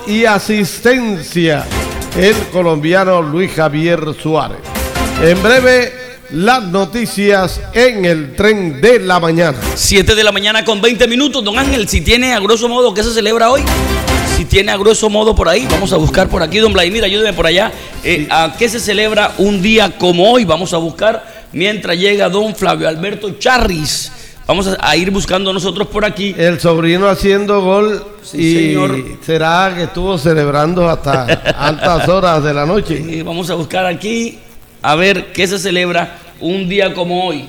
y asistencia, el colombiano Luis Javier Suárez. En breve, las noticias en el tren de la mañana. 7 de la mañana con 20 minutos. Don Ángel, si tiene a grosso modo qué se celebra hoy, si tiene a grosso modo por ahí, vamos a buscar por aquí. Don Vladimir, ayúdeme por allá. Sí. ¿A qué se celebra un día como hoy? Vamos a buscar mientras llega don Flavio Alberto Charris. Vamos a ir buscando nosotros por aquí. El sobrino haciendo gol, Sí, y señor. será que estuvo celebrando hasta altas horas de la noche. Vamos a buscar aquí a ver qué se celebra un día como hoy.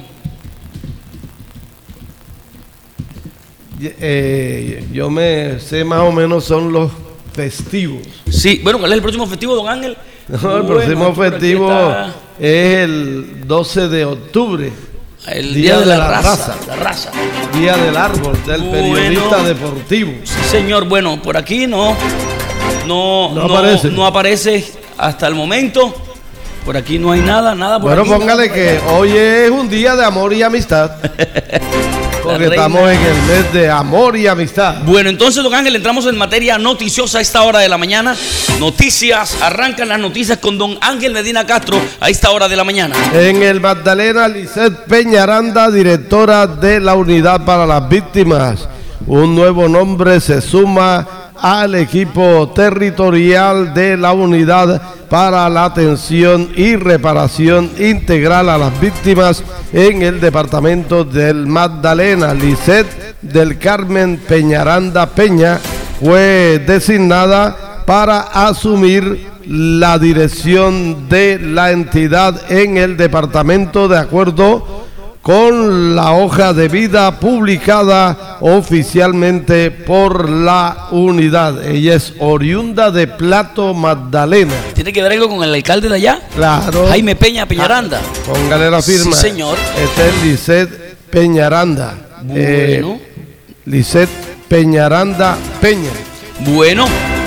Yo me sé más o menos son los festivos. Sí, bueno, ¿cuál es el próximo festivo, don Ángel? No, el Bueno, próximo por aquí festivo está es el 12 de octubre, el Día de la Raza. Día del Árbol, del periodista deportivo. Sí, señor. Bueno, por aquí no aparece hasta el momento. Por aquí no hay nada por Bueno, aquí, póngale nada, que hoy es un día de amor y amistad. Porque estamos en el mes de amor y amistad. Bueno, entonces, don Ángel, entramos en materia noticiosa a esta hora de la mañana. Noticias, arrancan las noticias con don Ángel Medina Castro a esta hora de la mañana. En el Magdalena, Lisset Peñaranda, directora de la Unidad para las Víctimas. Un nuevo nombre se suma al equipo territorial de la Unidad para la Atención y Reparación Integral a las Víctimas en el departamento del Magdalena. Lisset del Carmen Peñaranda Peña fue designada para asumir la dirección de la entidad en el departamento de acuerdo con la hoja de vida publicada oficialmente por la unidad. Ella es oriunda de Plato, Magdalena. ¿Tiene que ver algo con el alcalde de allá? Claro. Jaime Peña Peñaranda. Póngale la firma. Sí, señor. Este es Lisset Peñaranda. Bueno. Lisset Peñaranda Peña. Bueno,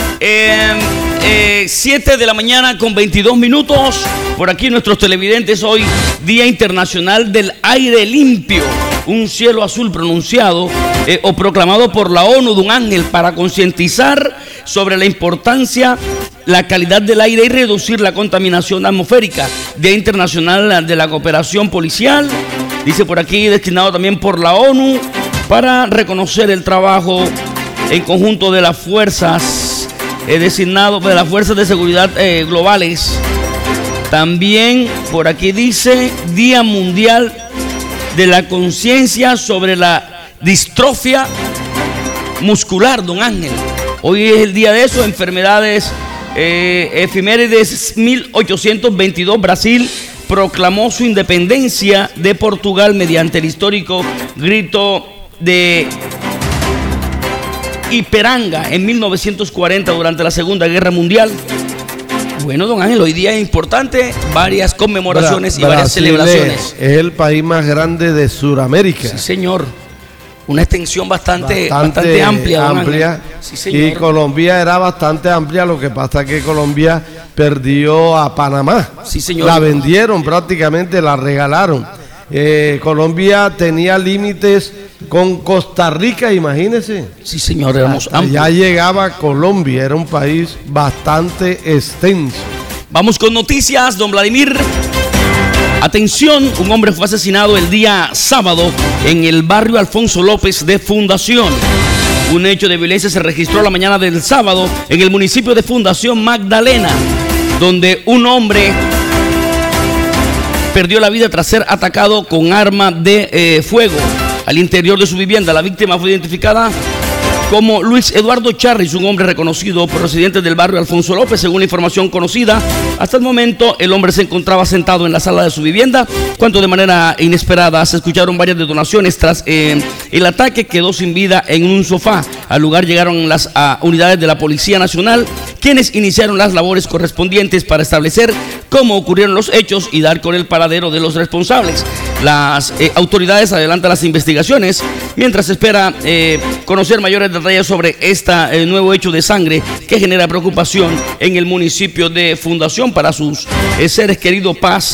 7 de la mañana con 22 minutos. Por aquí nuestros televidentes, hoy Día Internacional del Aire Limpio. Un cielo azul pronunciado o proclamado por la ONU, don Ángel, para concientizar sobre la importancia, la calidad del aire y reducir la contaminación atmosférica. Día Internacional de la Cooperación Policial, dice por aquí, destinado también por la ONU para reconocer el trabajo en conjunto de las fuerzas designado de las fuerzas de seguridad globales. También por aquí dice Día Mundial de la Conciencia sobre la Distrofia Muscular, don Ángel. Hoy es el día de eso, enfermedades efemérides. 1822, Brasil proclamó su independencia de Portugal mediante el histórico grito de Ipiranga en 1940 durante la Segunda Guerra Mundial. Bueno, don Ángel, hoy día es importante, varias conmemoraciones y varias celebraciones. Es el país más grande de Sudamérica. Sí, señor. Una extensión bastante amplia, don Ángel. Sí, señor. Y Colombia era bastante amplia, lo que pasa es que Colombia perdió a Panamá. Sí, señor. La vendieron prácticamente, la regalaron. Colombia tenía límites con Costa Rica, imagínense. Sí, señor, éramos amplios. Ya llegaba Colombia, era un país bastante extenso. Vamos con noticias, don Vladimir. Atención, un hombre fue asesinado el día sábado en el barrio Alfonso López de Fundación. Un hecho de violencia se registró la mañana del sábado en el municipio de Fundación Magdalena, donde un hombre perdió la vida tras ser atacado con arma de fuego al interior de su vivienda. La víctima fue identificada como Luis Eduardo Charris, un hombre reconocido por residentes del barrio Alfonso López. Según la información conocida, hasta el momento el hombre se encontraba sentado en la sala de su vivienda cuando de manera inesperada se escucharon varias detonaciones. Tras el ataque, quedó sin vida en un sofá. Al lugar llegaron las unidades de la Policía Nacional, quienes iniciaron las labores correspondientes para establecer cómo ocurrieron los hechos y dar con el paradero de los responsables. Las autoridades adelantan las investigaciones mientras se espera conocer mayores detalles sobre este nuevo hecho de sangre que genera preocupación en el municipio de Fundación. Para sus seres queridos, paz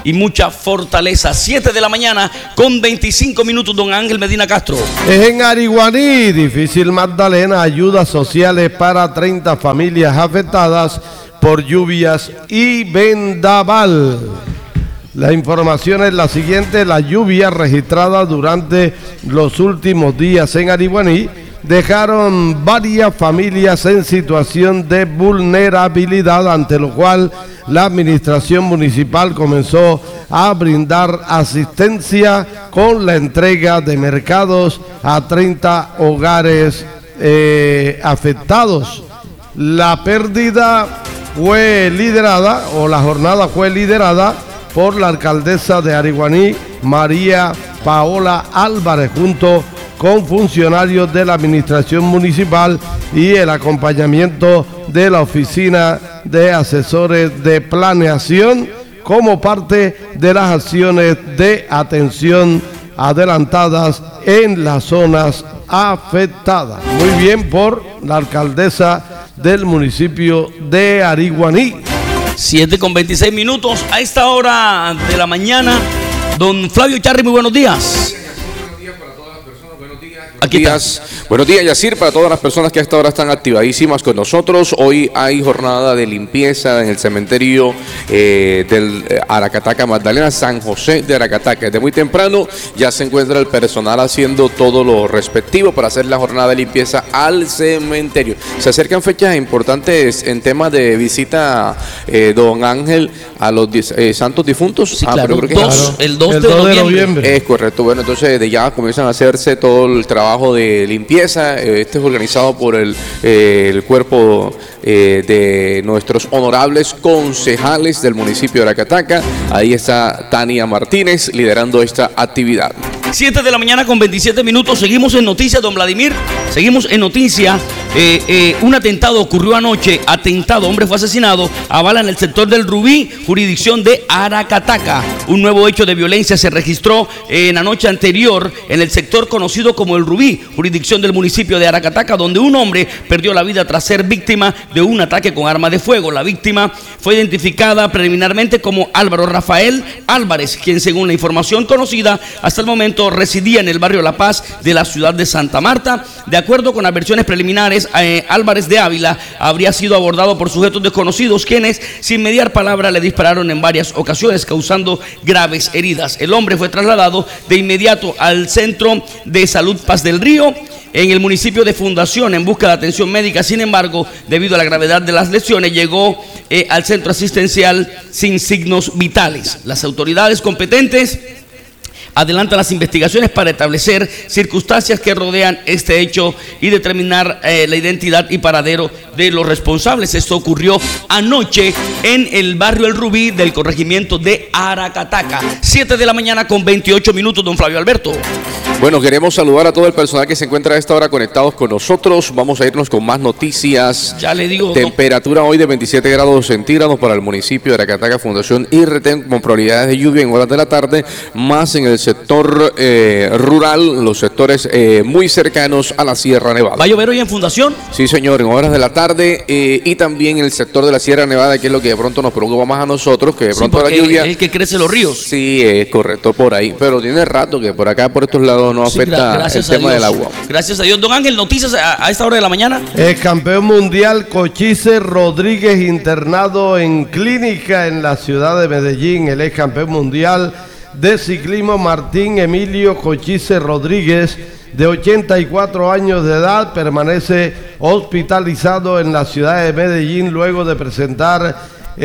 y mucha fortaleza. 7 de la mañana con 25 minutos, don Ángel Medina Castro. En Ariguaní, Difícil Magdalena, ayudas sociales para 30 familias afectadas por lluvias y vendaval. La información es la siguiente: las lluvias registradas durante los últimos días en Ariguaní dejaron varias familias en situación de vulnerabilidad, ante lo cual la administración municipal comenzó a brindar asistencia con la entrega de mercados a 30 hogares afectados. La pérdida fue liderada, o la jornada fue liderada por la alcaldesa de Ariguaní, María Paola Álvarez, junto con funcionarios de la administración municipal y el acompañamiento de la Oficina de Asesores de Planeación, como parte de las acciones de atención adelantadas en las zonas afectadas. Muy bien por la alcaldesa del municipio de Ariguaní. 7 con 26 minutos a esta hora de la mañana. Don Flavio Charri, muy buenos días. Aquí estás. Buenos días, Yacir, para todas las personas que a esta hora están activadísimas con nosotros. Hoy hay jornada de limpieza en el cementerio del Aracataca Magdalena, San José de Aracataca. Desde muy temprano ya se encuentra el personal haciendo todo lo respectivo para hacer la jornada de limpieza al cementerio. Se acercan fechas importantes en temas de visita, don Ángel, a los santos difuntos. Sí, claro, pero creo que el 2 de noviembre. Es correcto. Bueno, entonces de ya comienzan a hacerse todo el trabajo de limpieza. Este es organizado por el cuerpo de nuestros honorables concejales del municipio de Aracataca. Ahí está Tania Martínez liderando esta actividad. 7 de la mañana con 27 minutos. Seguimos en noticias, don Vladimir. Seguimos en noticias. Un atentado ocurrió anoche. Hombre fue asesinado a bala en el sector del Rubí, jurisdicción de Aracataca. Un nuevo hecho de violencia se registró en la noche anterior en el sector conocido como el Rubí, jurisdicción del municipio de Aracataca, donde un hombre perdió la vida tras ser víctima de un ataque con arma de fuego. La víctima fue identificada preliminarmente como Álvaro Rafael Álvarez, quien, según la información conocida hasta el momento, residía en el barrio La Paz de la ciudad de Santa Marta. De acuerdo con las versiones preliminares, Álvarez de Ávila habría sido abordado por sujetos desconocidos, quienes, sin mediar palabra, le dispararon en varias ocasiones, causando graves heridas. El hombre fue trasladado de inmediato al Centro de Salud Paz del Río, en el municipio de Fundación, en busca de atención médica. Sin embargo, debido a la gravedad de las lesiones, llegó al centro asistencial sin signos vitales. Las autoridades competentes adelantan las investigaciones para establecer circunstancias que rodean este hecho y determinar la identidad y paradero de los responsables. Esto ocurrió anoche en el barrio El Rubí del corregimiento de Aracataca. 7 de la mañana con 28 minutos, don Flavio Alberto. Bueno, queremos saludar a todo el personal que se encuentra a esta hora conectados con nosotros. Vamos a irnos con más noticias. Ya le digo. Temperatura hoy de 27 grados centígrados para el municipio de Aracataca, Fundación y Retén, con probabilidades de lluvia en horas de la tarde, más en el sector rural, los sectores muy cercanos a la Sierra Nevada. ¿Va a llover hoy en Fundación? Sí, señor, en horas de la tarde y también en el sector de la Sierra Nevada, que es lo que de pronto nos preocupa más a nosotros, que de pronto la lluvia es el que crece los ríos. Sí, es correcto, por ahí, pero tiene rato que por acá, por estos lados, no afecta el tema del agua. Gracias a Dios. Don Ángel, noticias a esta hora de la mañana. El campeón mundial Cochise Rodríguez, internado en clínica en la ciudad de Medellín. El ex campeón mundial de ciclismo Martín Emilio Cochise Rodríguez, de 84 años de edad, permanece hospitalizado en la ciudad de Medellín luego de presentar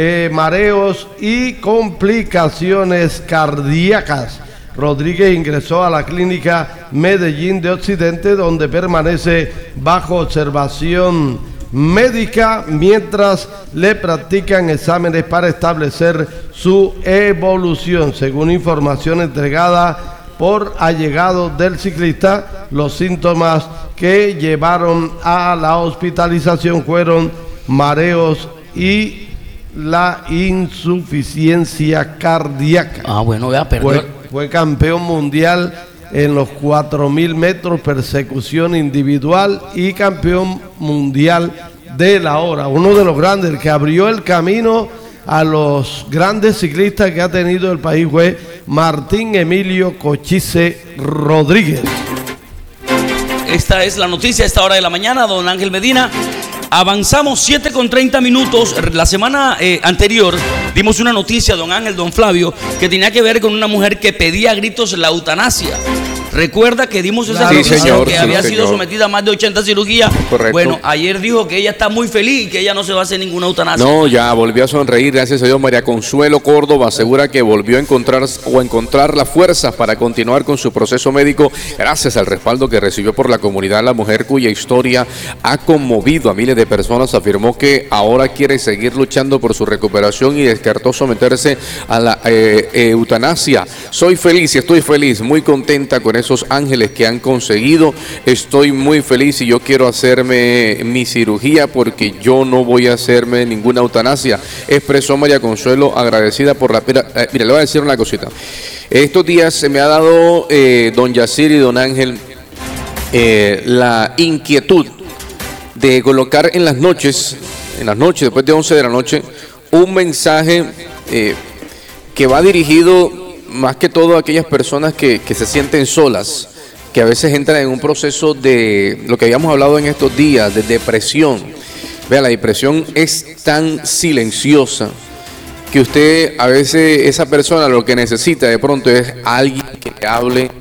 mareos y complicaciones cardíacas. Rodríguez ingresó a la clínica Medellín de Occidente, donde permanece bajo observación médica mientras le practican exámenes para establecer su evolución. Según información entregada por allegados del ciclista, los síntomas que llevaron a la hospitalización fueron mareos y la insuficiencia cardíaca. Bueno, vea, perdón. Fue campeón mundial en los 4.000 metros, persecución individual, y campeón mundial de la hora. Uno de los grandes, el que abrió el camino a los grandes ciclistas que ha tenido el país fue Martín Emilio Cochise Rodríguez. Esta es la noticia a esta hora de la mañana, don Ángel Medina. Avanzamos 7:30. La semana anterior dimos una noticia, don Ángel, don Flavio, que tenía que ver con una mujer que pedía a gritos la eutanasia. Recuerda que dimos esa noticia, señor, que sí, había sido señor. sometida a más de 80 cirugías. Correcto. Bueno, ayer dijo que ella está muy feliz y que ella no se va a hacer ninguna eutanasia. No, ya volvió a sonreír, gracias a Dios. María Consuelo Córdoba asegura que volvió a encontrar las fuerzas para continuar con su proceso médico gracias al respaldo que recibió por la comunidad. La mujer, cuya historia ha conmovido a miles de personas, afirmó que ahora quiere seguir luchando por su recuperación y descartó someterse a la eutanasia. Soy feliz y estoy feliz, muy contenta con esos ángeles que han conseguido. Estoy muy feliz y yo quiero hacerme mi cirugía porque yo no voy a hacerme ninguna eutanasia, expresó María Consuelo, agradecida por la... Mira, le voy a decir una cosita. Estos días se me ha dado don Yacir y don Ángel la inquietud de colocar en las noches, después de 11 de la noche, un mensaje que va dirigido más que todo a aquellas personas que se sienten solas, que a veces entran en un proceso de lo que habíamos hablado en estos días, de depresión. Vea, la depresión es tan silenciosa que usted, a veces, esa persona lo que necesita de pronto es alguien que le hable,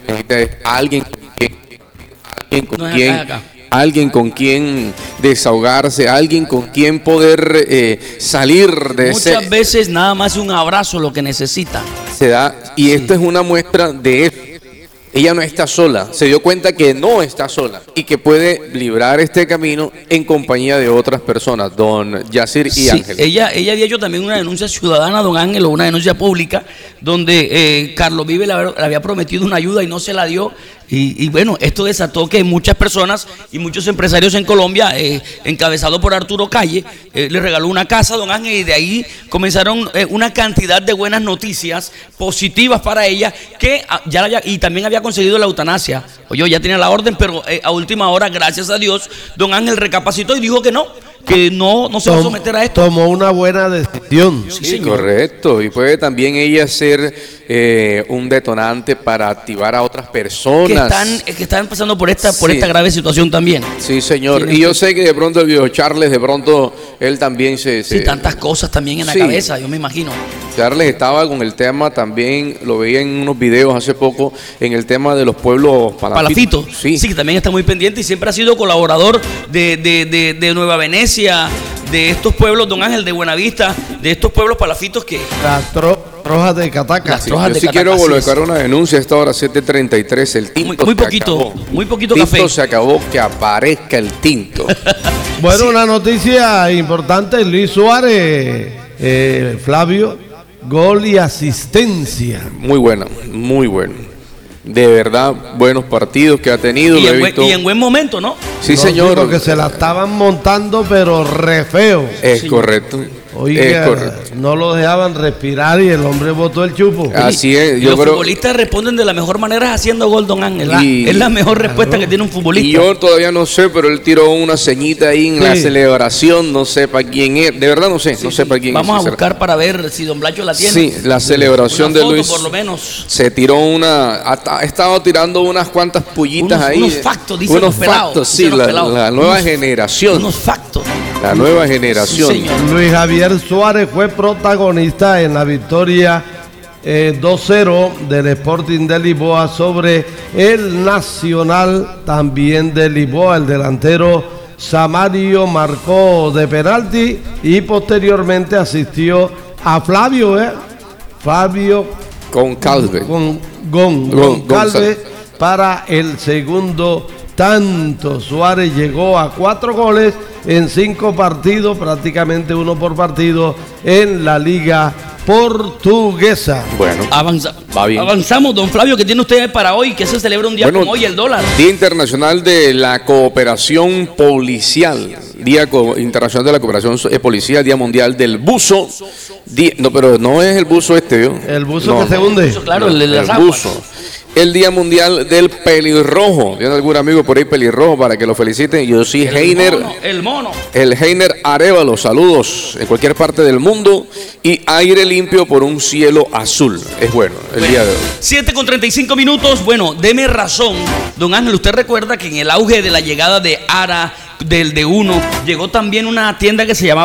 alguien con quien desahogarse, alguien con quien poder salir de ese... Muchas veces nada más un abrazo lo que necesita. Se da, y esta es una muestra de eso. Ella no está sola, se dio cuenta que no está sola y que puede librar este camino en compañía de otras personas, don Yacir y sí, Ángel. Ella había hecho también una denuncia ciudadana, don Ángel, o una denuncia pública, donde Carlos Vive le había prometido una ayuda y no se la dio. Y bueno, esto desató que muchas personas y muchos empresarios en Colombia, encabezado por Arturo Calle, le regaló una casa, don Ángel, y de ahí comenzaron una cantidad de buenas noticias positivas para ella, que y también había conseguido la eutanasia. Oye, ya tenía la orden, pero a última hora, gracias a Dios, don Ángel recapacitó y dijo que no se va a someter a esto. Tomó una buena decisión. Sí, correcto. Y puede también ella ser un detonante para activar a otras personas que están pasando por esta grave situación también. Sí, señor. Y yo sé que de pronto el viejo Charles, de pronto él también sí, tantas cosas también en la cabeza, yo me imagino. Charles estaba con el tema también, lo veía en unos videos hace poco, en el tema de los pueblos palafitos. Sí, que también está muy pendiente y siempre ha sido colaborador de Nueva Venecia, de estos pueblos, don Ángel, de Buenavista, de estos pueblos palafitos que... Las trojas de Cataca. Yo sí quiero colocar una denuncia a esta hora, 7:33, el tinto muy poquito tinto café. Se acabó, que aparezca el tinto. Bueno, sí. Una noticia importante, Luis Suárez, Flavio, gol y asistencia. Muy bueno. De verdad, buenos partidos que ha tenido. Y en buen momento, ¿no? Sí, señor. Porque se la estaban montando, pero re feo. Es correcto. Oiga, no lo dejaban respirar y el hombre botó el chupo. Así es. Los futbolistas responden de la mejor manera haciendo gol, don Ángel. Es la mejor respuesta que tiene un futbolista. Y yo todavía no sé, pero él tiró una ceñita ahí en la celebración. No sé para quién es. De verdad no sé. No sé para quién es. Vamos a buscar para ver si don Blacho la tiene. Sí, la celebración de Luis. Por lo menos. Se tiró ha estado tirando unas cuantas pullitas ahí. Unos factos, dicen los pelados. Sí, la nueva generación. Unos factos. La nueva generación. Sí, Luis Javier Suárez fue protagonista en la victoria 2-0 del Sporting de Lisboa sobre el Nacional también de Lisboa. El delantero Samario marcó de penalti y posteriormente asistió a Flavio Goncalves para el segundo tanto. Suárez llegó a 4 goles en 5 partidos, prácticamente uno por partido en la Liga Portuguesa. Bueno, va bien. Avanzamos, don Flavio, ¿qué tiene usted para hoy? ¿Qué se celebra un día como hoy, el dólar? Día Internacional de la Cooperación Policial. Día Internacional de la Cooperación Policial, Día Mundial del Buzo. No, pero no es el buzo ¿yo? El buzo que se hunde. Claro, el de las buzo. el Día Mundial del Pelirrojo. ¿Tiene algún amigo por ahí pelirrojo para que lo felicite? Yo sí, Heiner. El mono. El Heiner Arevalo, saludos en cualquier parte del mundo. Y aire limpio por un cielo azul. Es bueno el día de hoy. 7:35. Bueno, deme razón, don Ángel. Usted recuerda que en el auge de la llegada de ARA, del D1, llegó también una tienda que se llamaba